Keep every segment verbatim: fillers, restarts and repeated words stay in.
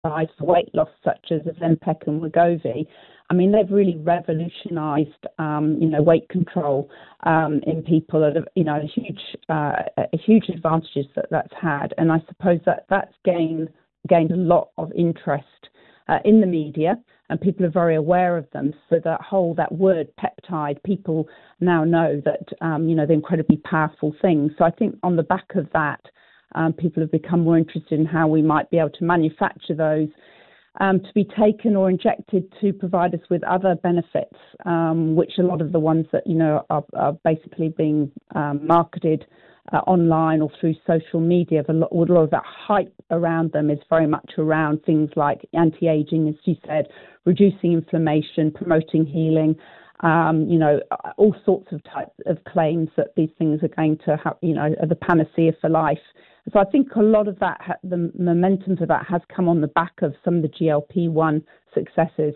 peptides for weight loss, such as Ozempic and Wegovy. I mean, they've really revolutionised, um, you know, weight control um, in people at, a, you know, huge, uh, a huge advantages that that's had. And I suppose that that's gained, gained a lot of interest uh, in the media, and people are very aware of them. So that whole, that word peptide, people now know that, um, you know, they're incredibly powerful things. So I think on the back of that, um, people have become more interested in how we might be able to manufacture those Um, to be taken or injected to provide us with other benefits, um, which a lot of the ones that, you know, are, are basically being um, marketed uh, online or through social media, a lot, a lot of that hype around them is very much around things like anti-aging, as you said, reducing inflammation, promoting healing, um, you know, all sorts of types of claims that these things are going to have, you know, are the panacea for life. So I think a lot of that, the momentum for that has come on the back of some of the G L P one successes.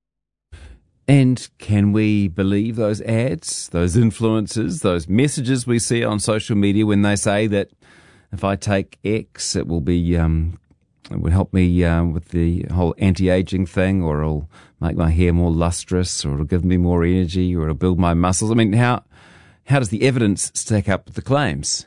And can we believe those ads, those influencers, those messages we see on social media when they say that if I take X, it will be, um, it will help me uh, with the whole anti-aging thing, or it'll make my hair more lustrous, or it'll give me more energy, or it'll build my muscles? I mean, how how does the evidence stack up with the claims?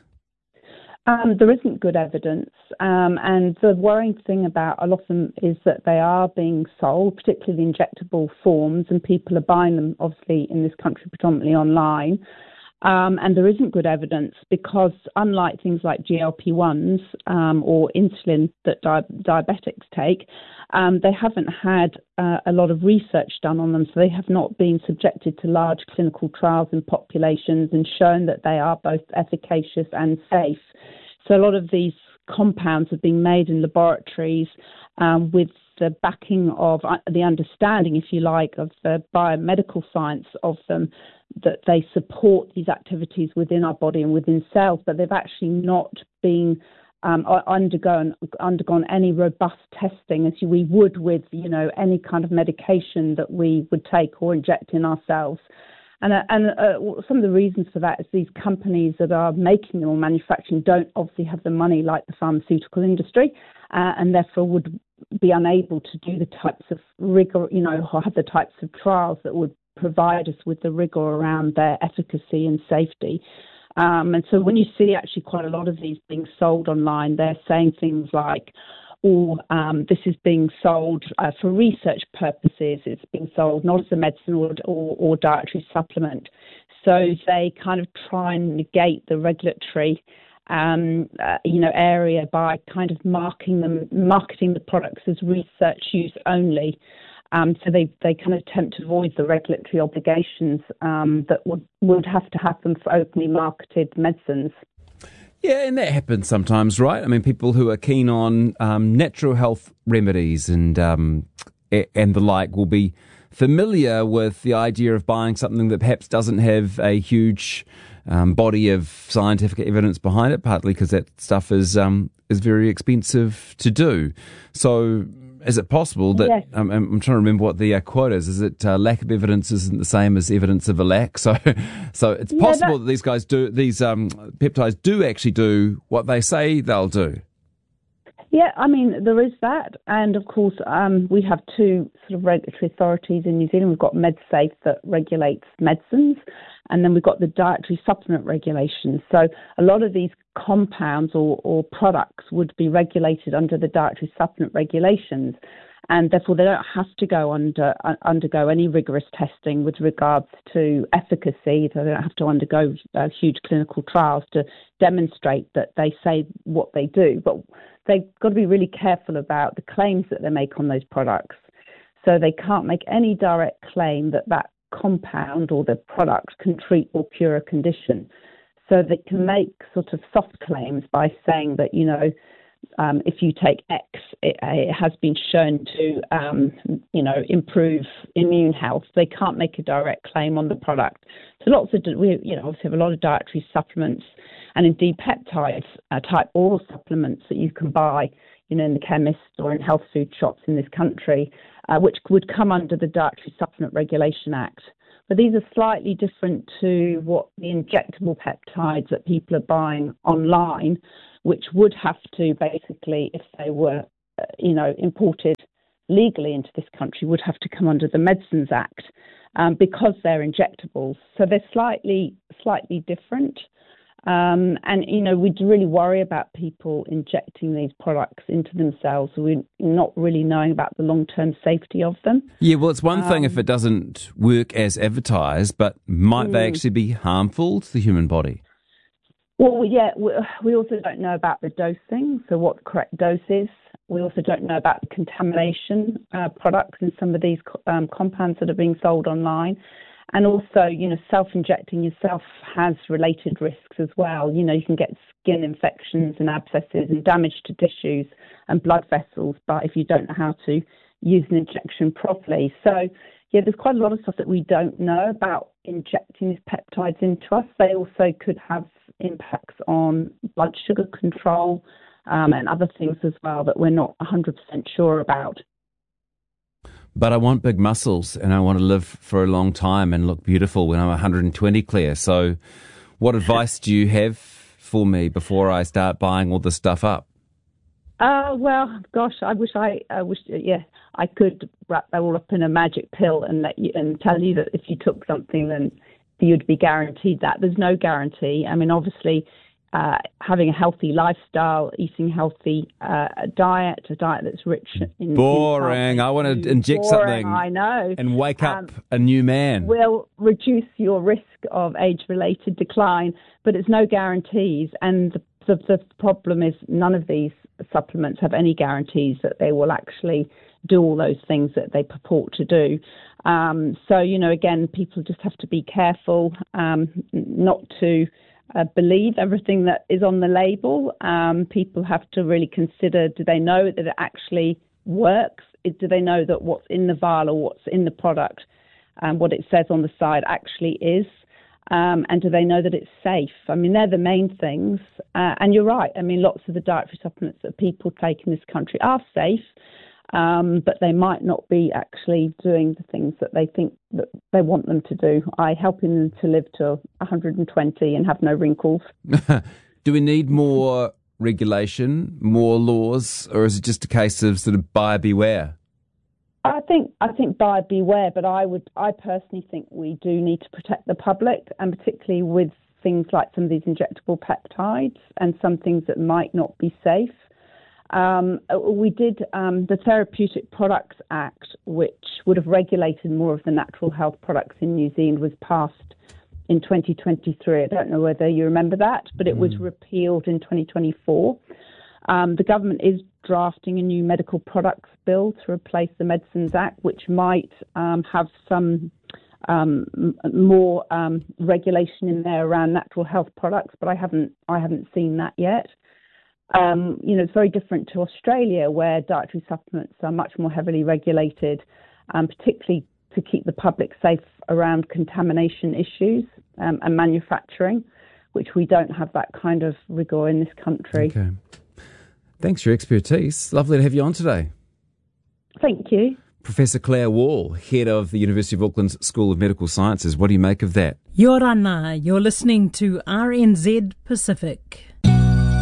Um, there isn't good evidence, um, and the worrying thing about a lot of them is that they are being sold, particularly the injectable forms, and people are buying them, obviously, in this country predominantly online. Um, and there isn't good evidence because, unlike things like G L P ones um, or insulin that di- diabetics take, um, they haven't had uh, a lot of research done on them. So they have not been subjected to large clinical trials in populations and shown that they are both efficacious and safe. So a lot of these compounds are being made in laboratories um, with the backing of uh, the understanding, if you like, of the biomedical science of them, that they support these activities within our body and within cells, but they've actually not been um, undergone undergone any robust testing as we would with, you know, any kind of medication that we would take or inject in ourselves. And, uh, and uh, some of the reasons for that is these companies that are making them or manufacturing don't obviously have the money like the pharmaceutical industry, uh, and therefore would be unable to do the types of rigor, you know, or have the types of trials that would provide us with the rigor around their efficacy and safety. Um, and so when you see actually quite a lot of these being sold online, they're saying things like, or um, this is being sold uh, for research purposes. It's being sold not as a medicine or, or, or dietary supplement. So they kind of try and negate the regulatory, um, uh, you know, area by kind of marking them, marketing the products as research use only. Um, so they, they kind of attempt to avoid the regulatory obligations um, that would, would have to happen for openly marketed medicines. Yeah, and that happens sometimes, right? I mean, people who are keen on um, natural health remedies and um, and the like will be familiar with the idea of buying something that perhaps doesn't have a huge um, body of scientific evidence behind it, partly because that stuff is um, is very expensive to do. So is it possible that, yes. um, I'm trying to remember what the uh, quote is, is it uh, lack of evidence isn't the same as evidence of a lack? So so it's Yeah, possible that- that these guys do, these um, peptides do actually do what they say they'll do. Yeah, I mean, there is that. And of course, um, we have two sort of regulatory authorities in New Zealand. We've got MedSafe that regulates medicines, and then we've got the dietary supplement regulations. So a lot of these compounds or, or products would be regulated under the dietary supplement regulations, and therefore they don't have to go under uh, undergo any rigorous testing with regards to efficacy. They don't have to undergo uh, huge clinical trials to demonstrate that they say what they do. But they've got to be really careful about the claims that they make on those products. So they can't make any direct claim that that compound or the product can treat or cure a condition. So they can make sort of soft claims by saying that, you know, um, if you take X, it, it has been shown to, um, you know, improve immune health. They can't make a direct claim on the product. So lots of, we, you know, obviously have a lot of dietary supplements and indeed peptides uh, type oral supplements that you can buy, you know, in the chemist or in health food shops in this country, uh, which would come under the Dietary Supplement Regulation Act. But these are slightly different to what the injectable peptides that people are buying online, which would have to basically, if they were you know, imported legally into this country would have to come under the Medicines Act um, because they're injectables. So they're slightly, slightly different. Um, and, you know, we really worry about people injecting these products into themselves. We're not really knowing about the long-term safety of them. Yeah, well, it's one um, thing if it doesn't work as advertised, but might mm, they actually be harmful to the human body? Well, yeah, we also don't know about the dosing, so what the correct dose is. We also don't know about the contamination uh, products in some of these um, compounds that are being sold online. And also, you know, self-injecting yourself has related risks as well. You know, you can get skin infections and abscesses and damage to tissues and blood vessels, but if you don't know how to use an injection properly. So, yeah, there's quite a lot of stuff that we don't know about injecting these peptides into us. They also could have impacts on blood sugar control um, and other things as well that we're not one hundred percent sure about. But I want big muscles and I want to live for a long time and look beautiful when I'm one hundred twenty, Claire. So what advice do you have for me before I start buying all this stuff up? Uh, well, gosh, I wish I, I wish, yeah, I could wrap that all up in a magic pill and let you and tell you that if you took something, then you'd be guaranteed that. There's no guarantee. I mean, obviously, uh, having a healthy lifestyle, eating healthy uh, a diet, a diet that's rich in boring. In I want to inject boring, something. I know, and wake up um, a new man. Will reduce your risk of age-related decline, but it's no guarantees. And the, the, the problem is none of these supplements have any guarantees that they will actually do all those things that they purport to do. Um, so, you know, again, people just have to be careful um, not to uh, believe everything that is on the label. Um, people have to really consider, do they know that it actually works? Do they know that what's in the vial or what's in the product, um, what it says on the side actually is? Um, and do they know that it's safe? I mean, they're the main things. Uh, and you're right. I mean, lots of the dietary supplements that people take in this country are safe, um, but they might not be actually doing the things that they think that they want them to do, i.e. helping them to live to one hundred twenty and have no wrinkles. Do we need more regulation, more laws, or is it just a case of sort of buyer beware? I think I think buyer beware, but I would I personally think we do need to protect the public, and particularly with things like some of these injectable peptides and some things that might not be safe. Um, we did um, the Therapeutic Products Act, which would have regulated more of the natural health products in New Zealand, was passed in twenty twenty-three. I don't know whether you remember that, but it mm. was repealed in twenty twenty-four. Um, the government is drafting a new medical products bill to replace the Medicines Act, which might um, have some um, more um, regulation in there around natural health products, but I haven't I haven't seen that yet. Um, you know, it's very different to Australia, where dietary supplements are much more heavily regulated, um, particularly to keep the public safe around contamination issues um, and manufacturing, which we don't have that kind of rigour in this country. Okay. Thanks for your expertise. Lovely to have you on today. Thank you. Professor Claire Wall, Head of the University of Auckland's School of Medical Sciences. What do you make of that? Yorana, you're listening to R N Z Pacific.